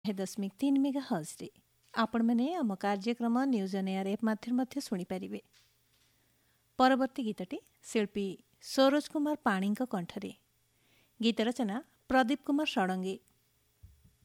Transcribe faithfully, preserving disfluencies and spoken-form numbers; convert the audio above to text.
ଦଶମିକ ତିନି ମେଗା ହର୍ଜରେ ଆପଣମାନେ ଆମ କାର୍ଯ୍ୟକ୍ରମ ନ୍ୟୁଜ୍ ଅନ୍ ଏୟାର ଆପ୍ ମାଧ୍ୟମରେ ମଧ୍ୟ ଶୁଣିପାରିବେ। ପରବର୍ତ୍ତୀ ଗୀତଟି ଶିଳ୍ପୀ ସରୋଜ କୁମାର ପାଣିଙ୍କ କଣ୍ଠରେ। ଗୀତ ରଚନା ପ୍ରଦୀପ କୁମାର ଷଡ଼ଙ୍ଗୀ।